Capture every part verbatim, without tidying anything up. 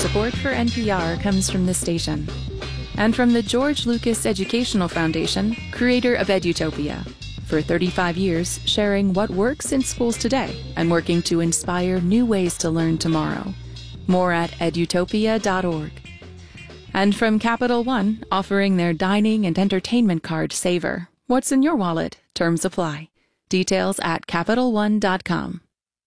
Support for N P R comes from this station and from the George Lucas Educational Foundation, creator of Edutopia. For thirty-five years, sharing what works in schools today and working to inspire new ways to learn tomorrow. More at edutopia dot org. And from Capital One, offering their dining and entertainment card Saver. What's in your wallet? Terms apply. Details at capital one dot com.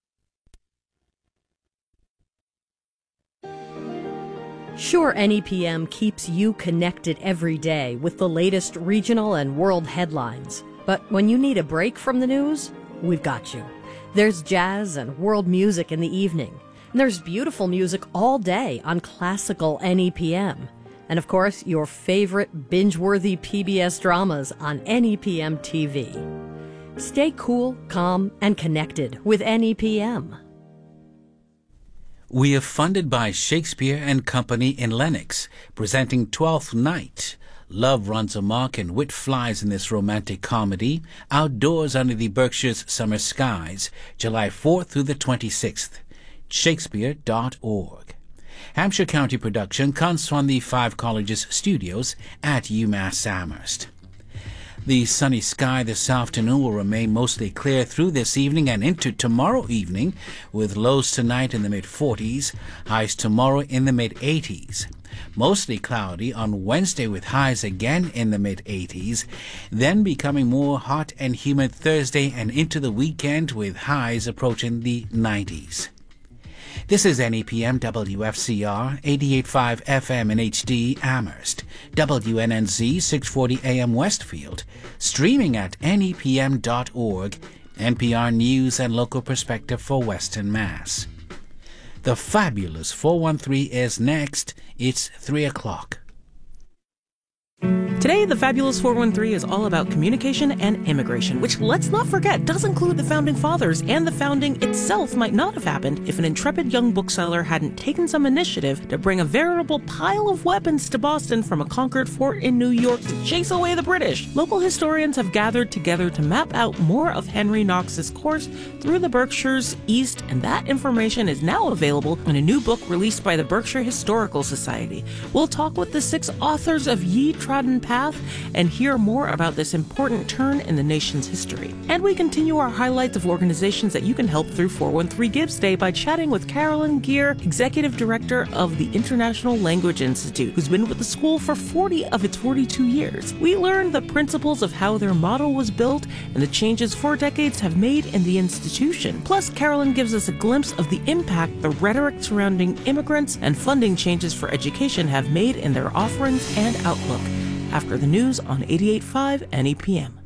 Sure, N E P M keeps you connected every day with the latest regional and world headlines. But when you need a break from the news, we've got you. There's jazz and world music in the evening. And there's beautiful music all day on classical N E P M. And of course, your favorite binge-worthy P B S dramas on N E P M T V. Stay cool, calm, and connected with N E P M. We are funded by Shakespeare and Company in Lenox, presenting Twelfth Night. Love runs amok and wit flies in this romantic comedy, outdoors under the Berkshire's summer skies, July fourth through the twenty-sixth. Shakespeare dot org. Hampshire County production comes from the Five Colleges studios at UMass Amherst. The sunny sky this afternoon will remain mostly clear through this evening and into tomorrow evening, with lows tonight in the mid-forties, highs tomorrow in the mid-eighties. Mostly cloudy on Wednesday with highs again in the mid-eighties, then becoming more hot and humid Thursday and into the weekend with highs approaching the nineties. This is N E P M W F C R eighty-eight point five F M in H D Amherst, W N N Z six forty A M Westfield, streaming at N E P M dot org, N P R News and local perspective for Western Mass. The fabulous four one three is next. It's three o'clock. Today, the Fabulous four one three is all about communication and immigration, which, let's not forget, does include the Founding Fathers, and the founding itself might not have happened if an intrepid young bookseller hadn't taken some initiative to bring a veritable pile of weapons to Boston from a conquered fort in New York to chase away the British. Local historians have gathered together to map out more of Henry Knox's course through the Berkshires east, and that information is now available in a new book released by the Berkshire Historical Society. We'll talk with the six authors of Ye Trodden Path and hear more about this important turn in the nation's history. And we continue our highlights of organizations that you can help through four one three Gives Day by chatting with Carolyn Gear, Executive Director of the International Language Institute, who's been with the school for forty of its forty-two years. We learn the principles of how their model was built and the changes four decades have made in the institution. Plus, Carolyn gives us a glimpse of the impact the rhetoric surrounding immigrants and funding changes for education have made in their offerings and outlook. After the news on eighty-eight point five N E P M.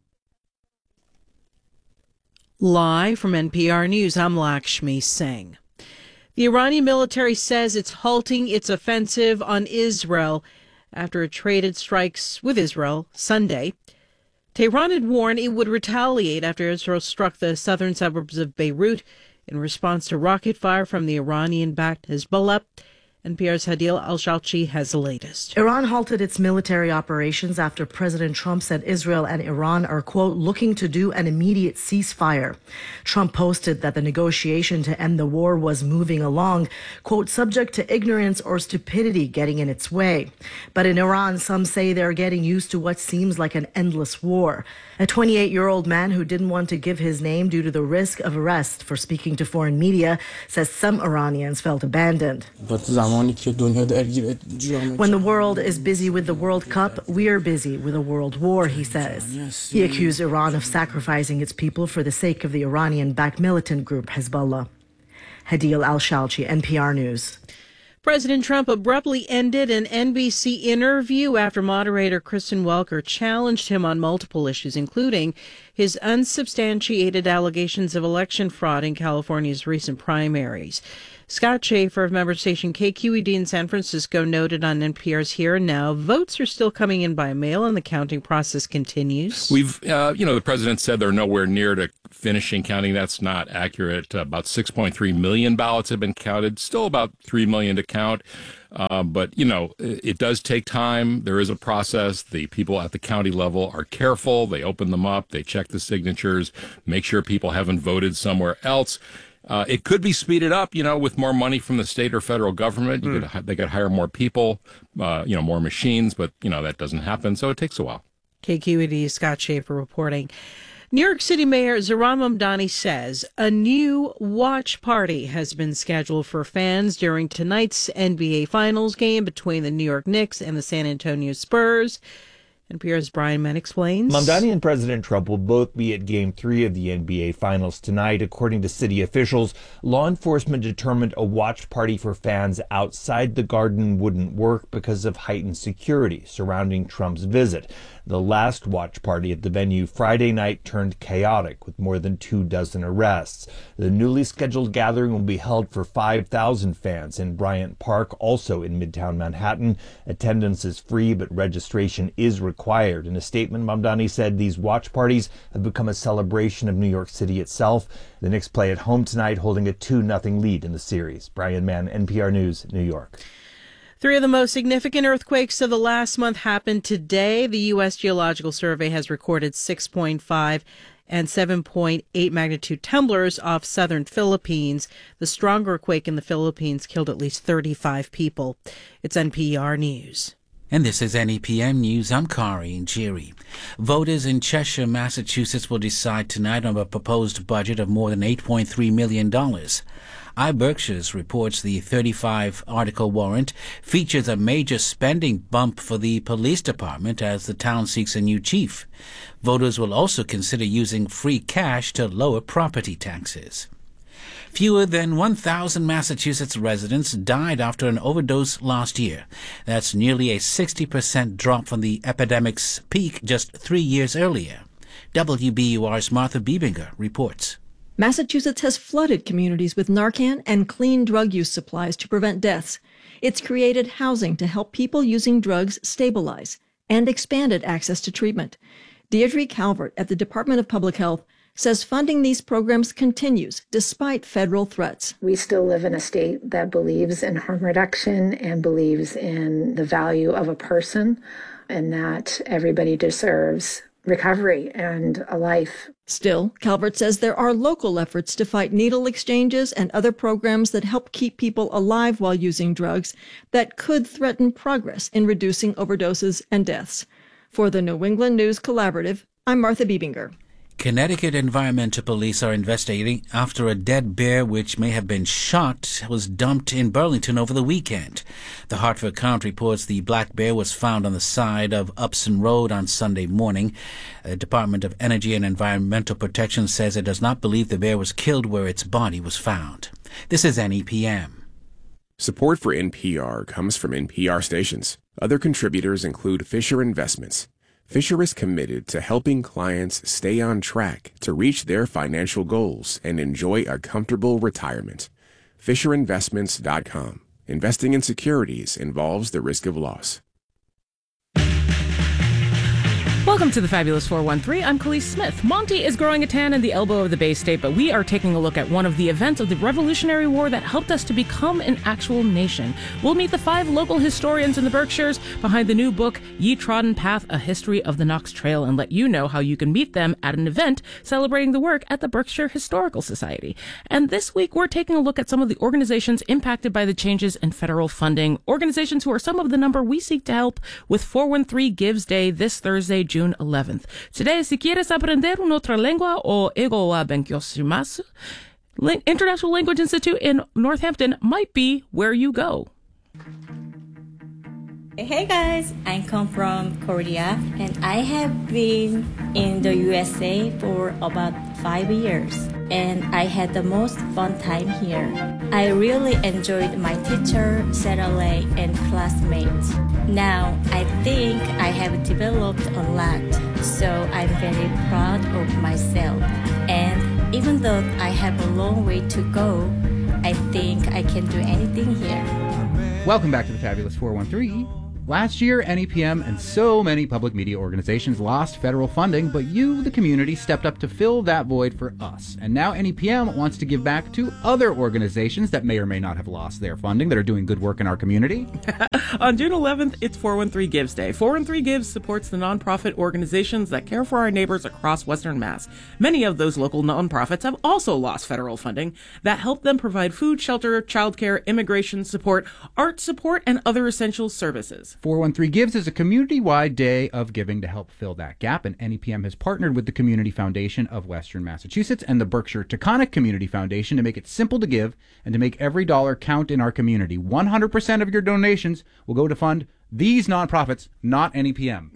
Live from N P R News, I'm Lakshmi Singh. The Iranian military says it's halting its offensive on Israel after it traded strikes with Israel Sunday. Tehran had warned it would retaliate after Israel struck the southern suburbs of Beirut in response to rocket fire from the Iranian-backed Hezbollah. N P R's Hadil Al-Shalchi has the latest. Iran halted its military operations after President Trump said Israel and Iran are, quote, looking to do an immediate ceasefire. Trump posted that the negotiation to end the war was moving along, quote, subject to ignorance or stupidity getting in its way. But in Iran, some say they're getting used to what seems like an endless war. A twenty-eight-year-old man who didn't want to give his name due to the risk of arrest for speaking to foreign media says some Iranians felt abandoned. When the world is busy with the World Cup, we're busy with a world war, he says. He accused Iran of sacrificing its people for the sake of the Iranian-backed militant group Hezbollah. Hadil Al-Shalchi, N P R News. President Trump abruptly ended an N B C interview after moderator Kristen Welker challenged him on multiple issues, including his unsubstantiated allegations of election fraud in California's recent primaries. Scott Schaefer of member station K Q E D in San Francisco noted on N P R's Here and Now, votes are still coming in by mail and the counting process continues. We've, uh, you know, the president said they're nowhere near to finishing counting. That's not accurate. Uh, about six point three million ballots have been counted, still about three million to count. Uh, but, you know, it, it does take time. There is a process. The people at the county level are careful. They open them up. They check the signatures, make sure people haven't voted somewhere else. Uh, it could be speeded up, you know, with more money from the state or federal government. You Mm. could, they could hire more people, uh, you know, more machines, but, you know, that doesn't happen. So it takes a while. K Q E D's Scott Schaefer reporting. New York City Mayor Zohran Mamdani says a new watch party has been scheduled for fans during tonight's N B A Finals game between the New York Knicks and the San Antonio Spurs. N P R's Brian Mann explains. Mamdani and President Trump will both be at Game three of the N B A Finals tonight. According to city officials, law enforcement determined a watch party for fans outside the Garden wouldn't work because of heightened security surrounding Trump's visit. The last watch party at the venue Friday night turned chaotic with more than two dozen arrests. The newly scheduled gathering will be held for five thousand fans in Bryant Park, also in Midtown Manhattan. Attendance is free, but registration is required. In a statement, Mamdani said these watch parties have become a celebration of New York City itself. The Knicks play at home tonight, holding a two nothing lead in the series. Brian Mann, N P R News, New York. Three of the most significant earthquakes of the last month happened today. The U S Geological Survey has recorded six point five and seven point eight magnitude tremblers off southern Philippines. The stronger quake in the Philippines killed at least thirty-five people. It's N P R News. And this is N E P M News. I'm Kari Njiri. Voters in Cheshire, Massachusetts will decide tonight on a proposed budget of more than eight point three million dollars. iBerkshires reports the thirty-five article warrant features a major spending bump for the police department as the town seeks a new chief. Voters will also consider using free cash to lower property taxes. Fewer than one thousand Massachusetts residents died after an overdose last year. That's nearly a sixty percent drop from the epidemic's peak just three years earlier. W B U R's Martha Biebinger reports. Massachusetts has flooded communities with Narcan and clean drug use supplies to prevent deaths. It's created housing to help people using drugs stabilize and expanded access to treatment. Deirdre Calvert at the Department of Public Health says funding these programs continues despite federal threats. We still live in a state that believes in harm reduction and believes in the value of a person and that everybody deserves recovery and a life. Still, Calvert says there are local efforts to fight needle exchanges and other programs that help keep people alive while using drugs that could threaten progress in reducing overdoses and deaths. For the New England News Collaborative, I'm Martha Biebinger. Connecticut environmental police are investigating after a dead bear which may have been shot was dumped in Burlington over the weekend. The Hartford County reports the black bear was found on the side of Upson Road on Sunday morning. The Department of Energy and Environmental Protection says it does not believe the bear was killed where its body was found. This is N E P M. Support for N P R comes from N P R stations. Other contributors include Fisher Investments. Fisher is committed to helping clients stay on track to reach their financial goals and enjoy a comfortable retirement. Fisher Investments dot com. Investing in securities involves the risk of loss. Welcome to the Fabulous four one three. I'm Khalees Smith. Monty is growing a tan in the elbow of the Bay State, but we are taking a look at one of the events of the Revolutionary War that helped us to become an actual nation. We'll meet the five local historians in the Berkshires behind the new book, Ye Trodden Path, A History of the Knox Trail, and let you know how you can meet them at an event celebrating the work at the Berkshire Historical Society. And this week, we're taking a look at some of the organizations impacted by the changes in federal funding, organizations who are some of the number we seek to help with four one three Gives Day this Thursday, June eleventh. Today, si quieres aprender una otra lengua o ego wa benkyoshimasu, International Language Institute in Northampton might be where you go. Hey guys, I come from Korea and I have been in the U S A for about five years and I had the most fun time here. I really enjoyed my teacher, Sarah-Lei, and classmates. Now I think I have developed a lot, so I'm very proud of myself. And even though I have a long way to go, I think I can do anything here. Welcome back to the Fabulous four one three. Last year, N E P M and so many public media organizations lost federal funding, but you, the community, stepped up to fill that void for us. And now N E P M wants to give back to other organizations that may or may not have lost their funding, that are doing good work in our community. On June eleventh, it's four one three Gives Day. four one three Gives supports the nonprofit organizations that care for our neighbors across Western Mass. Many of those local nonprofits have also lost federal funding that help them provide food, shelter, childcare, immigration support, art support, and other essential services. four one three Gives is a community-wide day of giving to help fill that gap, and N E P M has partnered with the Community Foundation of Western Massachusetts and the Berkshire Taconic Community Foundation to make it simple to give and to make every dollar count in our community. one hundred percent of your donations will go to fund these nonprofits, not N E P M.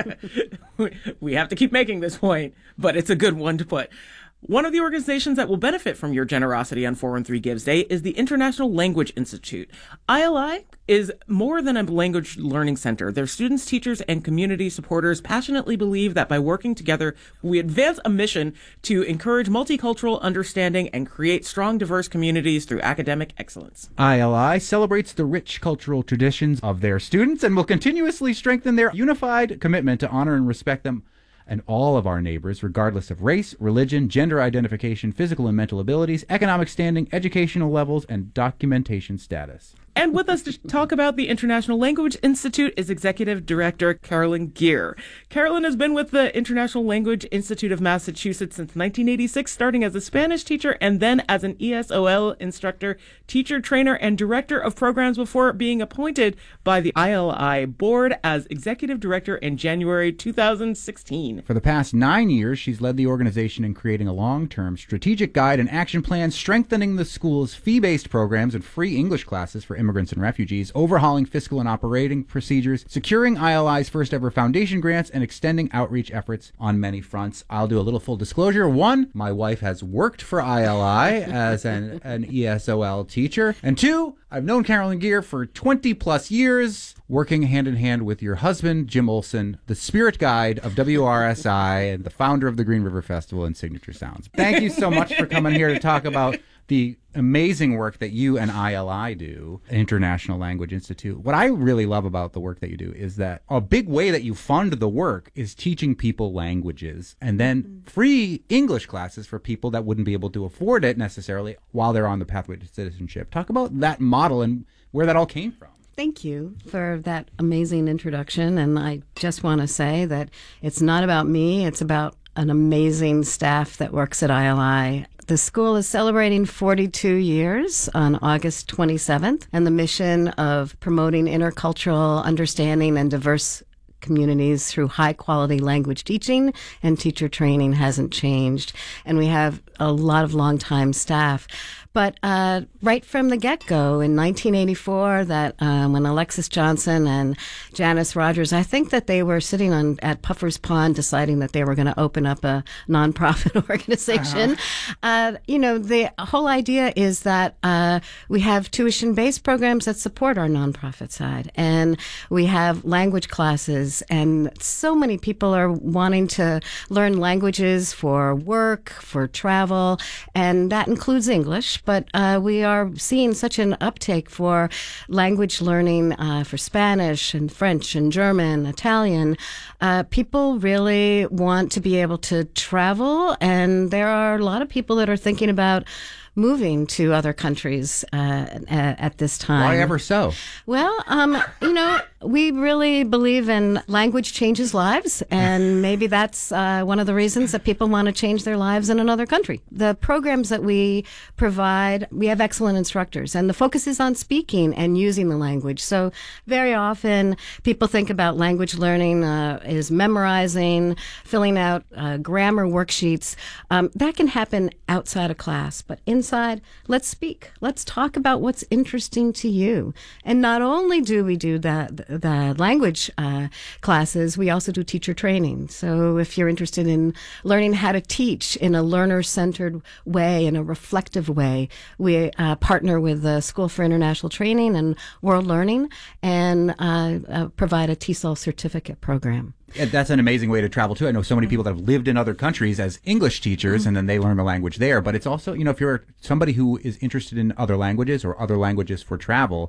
We have to keep making this point, but it's a good one to put. One of the organizations that will benefit from your generosity on four one three Gives Day is the International Language Institute. I L I is more than a language learning center. Their students, teachers, and community supporters passionately believe that by working together, we advance a mission to encourage multicultural understanding and create strong, diverse communities through academic excellence. I L I celebrates the rich cultural traditions of their students and will continuously strengthen their unified commitment to honor and respect them and all of our neighbors, regardless of race, religion, gender identification, physical and mental abilities, economic standing, educational levels, and documentation status. And with us to talk about the International Language Institute is Executive Director Carolyn Geer. Carolyn has been with the International Language Institute of Massachusetts since nineteen eighty-six, starting as a Spanish teacher and then as an E S O L instructor, teacher, trainer, and director of programs before being appointed by the I L I board as Executive Director in January two thousand sixteen. For the past nine years, she's led the organization in creating a long-term strategic guide and action plan, strengthening the school's fee-based programs and free English classes for immigrants and refugees, overhauling fiscal and operating procedures, securing I L I's first ever foundation grants, and extending outreach efforts on many fronts. I'll do a little full disclosure. One, my wife has worked for I L I as an, an E S O L teacher. And two, I've known Carolyn Geer for twenty plus years, working hand in hand with your husband, Jim Olson, the spirit guide of W R S I and the founder of the Green River Festival and Signature Sounds. Thank you so much for coming here to talk about the amazing work that you and I L I do, International Language Institute. What I really love about the work that you do is that a big way that you fund the work is teaching people languages and then free English classes for people that wouldn't be able to afford it necessarily while they're on the pathway to citizenship. Talk about that model and where that all came from. Thank you for that amazing introduction. And I just want to say that it's not about me. It's about an amazing staff that works at I L I. The school is celebrating forty-two years on August twenty-seventh, and the mission of promoting intercultural understanding and diverse communities through high-quality language teaching and teacher training hasn't changed. And we have a lot of longtime staff. But uh, right from the get-go in nineteen eighty-four, that um, when Alexis Johnson and Janice Rogers, I think that they were sitting on at Puffer's Pond deciding that they were going to open up a nonprofit organization. Uh-huh. Uh, you know, the whole idea is that uh, we have tuition-based programs that support our nonprofit side, and we have language classes, and so many people are wanting to learn languages for work, for travel, and that includes English. But uh, we are seeing such an uptake for language learning uh, for Spanish and French and German, Italian. Uh, people really want to be able to travel, and there are a lot of people that are thinking about moving to other countries uh, at this time. Why ever so? Well, um, you know, we really believe in language changes lives, and maybe that's uh, one of the reasons that people want to change their lives in another country. The programs that we provide, we have excellent instructors, and the focus is on speaking and using the language. So very often people think about language learning uh, is memorizing, filling out uh, grammar worksheets. Um, that can happen outside of class, but in Inside, let's speak. Let's talk about what's interesting to you. And not only do we do the, the language uh, classes, we also do teacher training. So if you're interested in learning how to teach in a learner-centered way, in a reflective way, we uh, partner with the School for International Training and World Learning and uh, uh, provide a T E S O L certificate program. That's an amazing way to travel, too. I know so many people that have lived in other countries as English teachers, mm-hmm. and then they learn the language there. But it's also, you know, if you're somebody who is interested in other languages or other languages for travel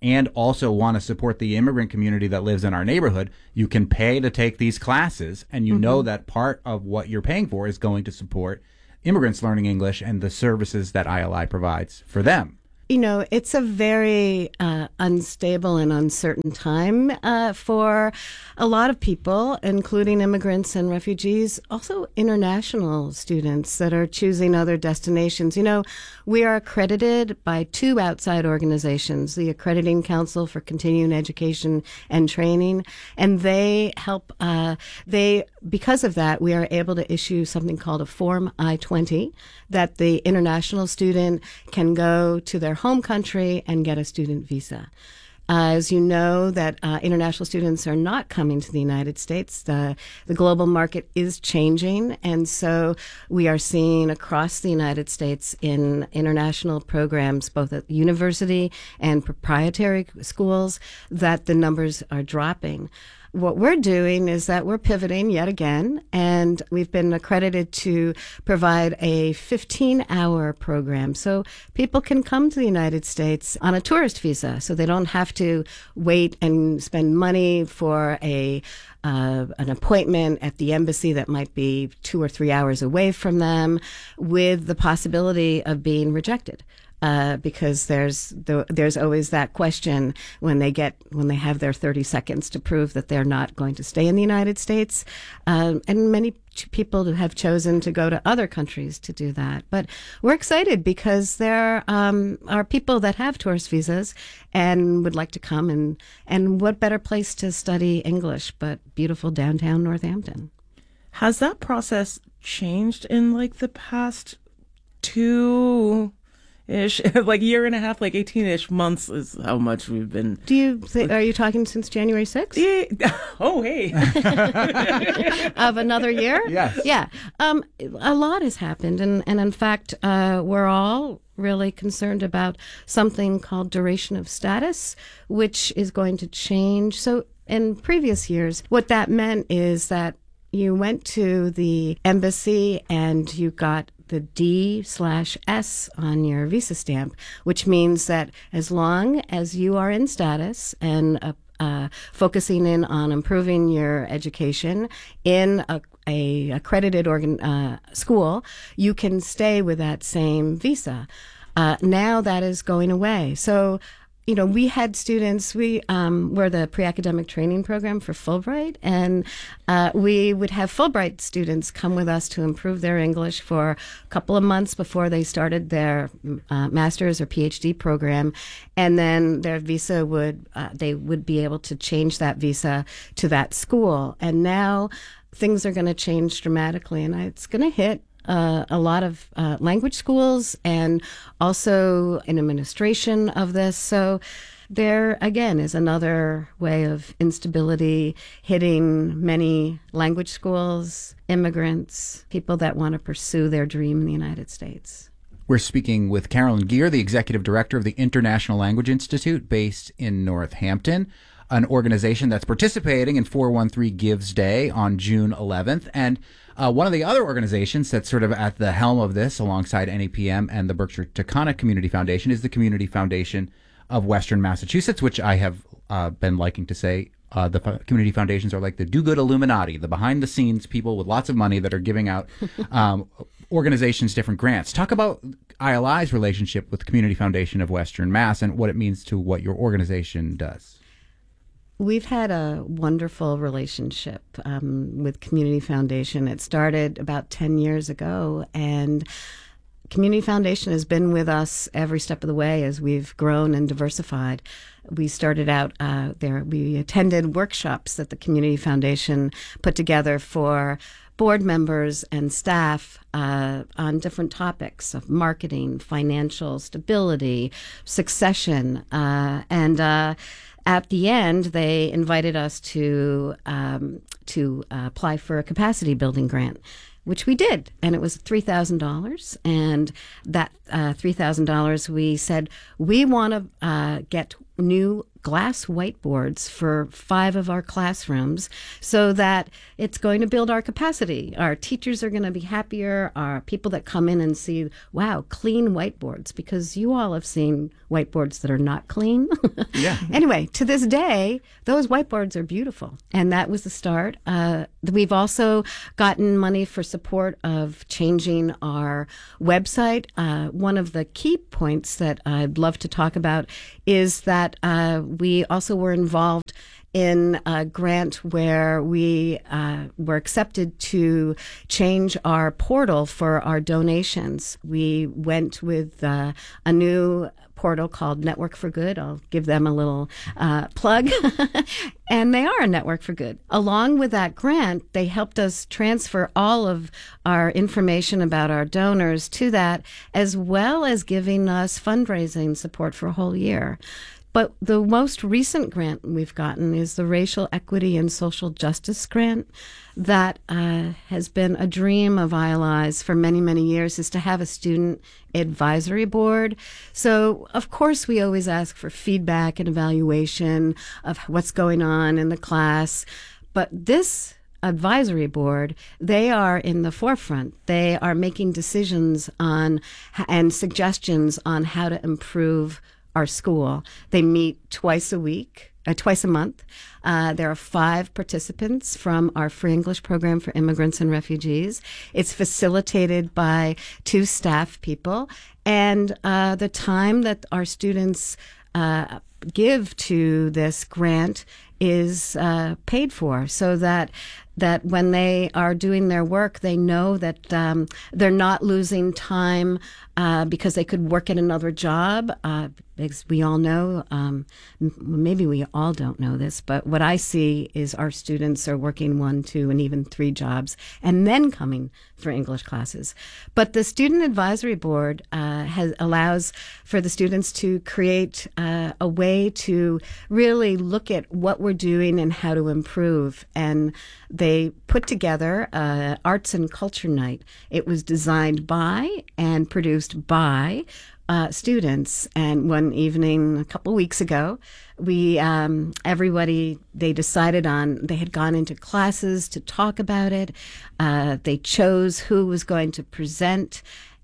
and also want to support the immigrant community that lives in our neighborhood, you can pay to take these classes, and you mm-hmm. know that part of what you're paying for is going to support immigrants learning English and the services that I L I provides for them. You know, it's a very uh, unstable and uncertain time uh, for a lot of people, including immigrants and refugees, also international students that are choosing other destinations. You know, we are accredited by two outside organizations, the Accrediting Council for Continuing Education and Training, and they help, uh, they, because of that, we are able to issue something called a Form I twenty, that the international student can go to their home country and get a student visa. Uh, as you know, that uh, international students are not coming to the United States. The, the global market is changing, and so we are seeing across the United States in international programs, both at university and proprietary schools, that the numbers are dropping. What we're doing is that we're pivoting yet again, and we've been accredited to provide a fifteen-hour program. So people can come to the United States on a tourist visa, so they don't have to wait and spend money for a uh, an appointment at the embassy that might be two or three hours away from them, with the possibility of being rejected. Uh, because there's the, there's always that question when they get when they have their thirty seconds to prove that they're not going to stay in the United States, um, and many ch- people have chosen to go to other countries to do that. But we're excited because there um, are people that have tourist visas and would like to come, and and what better place to study English but beautiful downtown Northampton. Has that process changed in like the past two? Ish, like year and a half, like eighteen-ish months is how much we've been. Do you, th- are you talking since January sixth? Yeah. Oh, hey. Of another year? Yes. Yeah. Um, a lot has happened. And, and in fact, uh, we're all really concerned about something called duration of status, which is going to change. So in previous years, what that meant is that you went to the embassy and you got the D slash S on your visa stamp, which means that as long as you are in status and uh, uh, focusing in on improving your education in a, a accredited organ, uh, school, you can stay with that same visa. Uh, now that is going away. So, you know, we had students, we um, were the pre-academic training program for Fulbright, and uh, we would have Fulbright students come with us to improve their English for a couple of months before they started their uh, master's or PhD program, and then their visa would, uh, they would be able to change that visa to that school. And now things are going to change dramatically, and it's going to hit Uh, a lot of uh, language schools and also an administration of this. So there, again, is another way of instability hitting many language schools, immigrants, people that want to pursue their dream in the United States. We're speaking with Carolyn Geer, the executive director of the International Language Institute based in Northampton, an organization that's participating in four one three Gives Day on June eleventh. And uh, one of the other organizations that's sort of at the helm of this alongside N A P M and the Berkshire Taconic Community Foundation is the Community Foundation of Western Massachusetts, which I have uh, been liking to say uh, the f- community foundations are like the do-good Illuminati, the behind-the-scenes people with lots of money that are giving out um, organizations different grants. Talk about I L I's relationship with the Community Foundation of Western Mass and what it means to what your organization does. We've had a wonderful relationship um, with Community Foundation. It started about ten years ago, and Community Foundation has been with us every step of the way as we've grown and diversified. We started out uh, there, we attended workshops that the Community Foundation put together for board members and staff uh, on different topics of marketing, financial stability, succession, uh, and uh, at the end, they invited us to um, to uh, apply for a capacity building grant, which we did, and it was three thousand dollars. And that uh, three thousand dollars, we said we want to uh, get new glass whiteboards for five of our classrooms so that it's going to build our capacity. Our teachers are going to be happier. Our people that come in and see, wow, clean whiteboards, because you all have seen whiteboards that are not clean. Yeah. Anyway, to this day, those whiteboards are beautiful. And that was the start. Uh, we've also gotten money for support of changing our website. Uh, one of the key points that I'd love to talk about is that uh, we also were involved in a grant where we uh, were accepted to change our portal for our donations. We went with uh, a new portal called Network for Good. I'll give them a little uh, plug. And they are a Network for Good. Along with that grant, they helped us transfer all of our information about our donors to that, as well as giving us fundraising support for a whole year. But the most recent grant we've gotten is the Racial Equity and Social Justice Grant. That uh, has been a dream of I L I's for many, many years, is to have a student advisory board. So, of course, we always ask for feedback and evaluation of what's going on in the class. But this advisory board, they are in the forefront. They are making decisions on and suggestions on how to improve our school. They meet twice a week, uh, twice a month. Uh, there are five participants from our free English program for immigrants and refugees. It's facilitated by two staff people. And uh, the time that our students uh, give to this grant is uh, paid for, so that that when they are doing their work, they know that um, they're not losing time uh, because they could work at another job. Uh, as we all know, um, maybe we all don't know this, but what I see is our students are working one, two, and even three jobs, and then coming for English classes. But the Student Advisory Board uh, has allows for the students to create uh, a way to really look at what we're doing and how to improve. And they put together uh, Arts and Culture Night. It was designed by and produced by uh, students. And one evening, a couple of weeks ago, we um, everybody they decided on. They had gone into classes to talk about it. Uh, they chose who was going to present,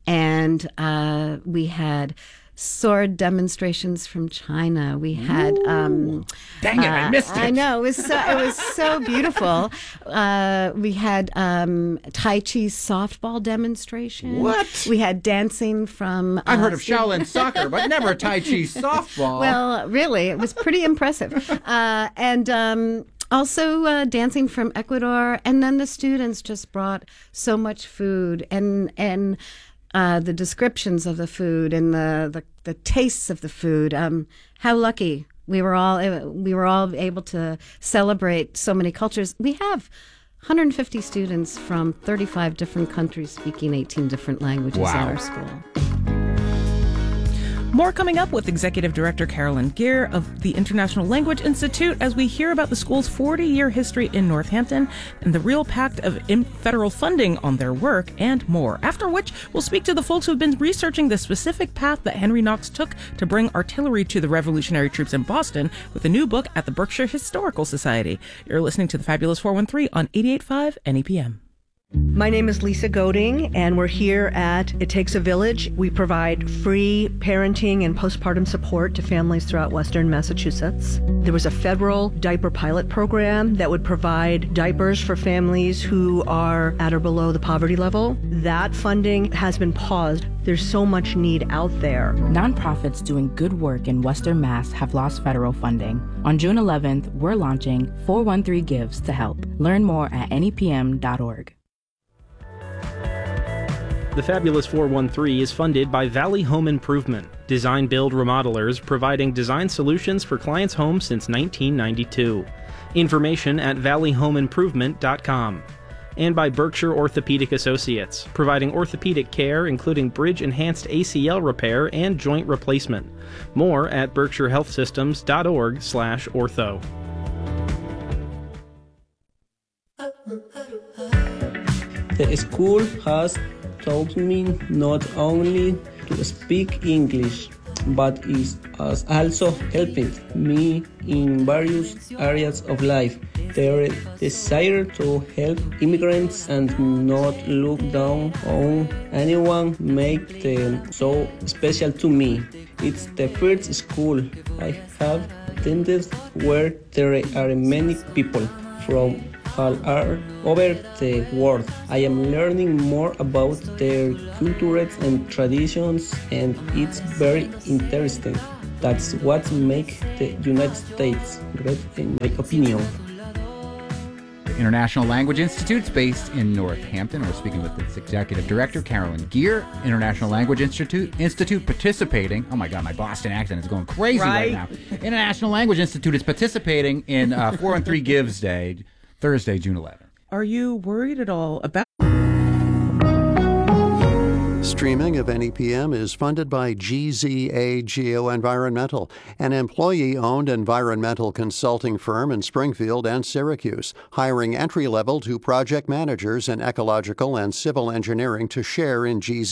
and uh, we had sword demonstrations from China. We had um dang it, uh, I missed it. I know, it was so it was so beautiful. Uh we had um Tai Chi softball demonstration. What? We had dancing from uh, I've heard of Shaolin soccer, but never Tai Chi softball. Well, really, it was pretty impressive. Uh and um Also uh, dancing from Ecuador, and then the students just brought so much food, and and uh, the descriptions of the food and the, the, the tastes of the food. Um, how lucky we were all we were all able to celebrate so many cultures. We have one hundred fifty students from thirty-five different countries speaking eighteen different languages Wow. at our school. More coming up with Executive Director Carolyn Gear of the International Language Institute as we hear about the school's forty-year history in Northampton and the real impact of federal funding on their work, and more. After which, we'll speak to the folks who've been researching the specific path that Henry Knox took to bring artillery to the Revolutionary troops in Boston with a new book at the Berkshire Historical Society. You're listening to the Fabulous four one three on eighty-eight point five N E P M. My name is Lisa Goding, and we're here at It Takes a Village. We provide free parenting and postpartum support to families throughout Western Massachusetts. There was a federal diaper pilot program that would provide diapers for families who are at or below the poverty level. That funding has been paused. There's so much need out there. Nonprofits doing good work in Western Mass have lost federal funding. On June eleventh, we're launching four one three Gives to help. Learn more at N E P M dot org. The Fabulous four one three is funded by Valley Home Improvement, design build remodelers providing design solutions for clients' homes since nineteen ninety-two. Information at valley home improvement dot com. And by Berkshire Orthopedic Associates, providing orthopedic care including bridge-enhanced A C L repair and joint replacement. More at berkshire health systems dot org slash ortho. The school has taught me not only to speak English, but is also helping me in various areas of life. Their desire to help immigrants and not look down on anyone make them so special to me. It's the first school I have attended where there are many people from all over the world. I am learning more about their cultures and traditions, and it's very interesting. That's what makes the United States great, in my opinion. The International Language Institute is based in Northampton. We're speaking with its executive director, Carolyn Gear. International Language Institute Institute participating. Oh my God, my Boston accent is going crazy right, right now. International Language Institute is participating in uh, four one three Gives Day, Thursday, June eleventh. Are you worried at all about... Streaming of N E P M is funded by G Z A Geoenvironmental, an employee-owned environmental consulting firm in Springfield and Syracuse, hiring entry-level to project managers in ecological and civil engineering to share in G Z A.